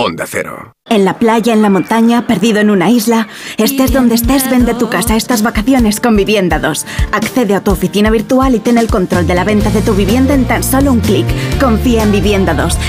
Onda Cero. En la playa, en la montaña, perdido en una isla, estés donde estés, vende tu casa estas vacaciones con Vivienda 2. Accede a tu oficina virtual y ten el control de la venta de tu vivienda en tan solo un clic. Confía en Vivienda 2.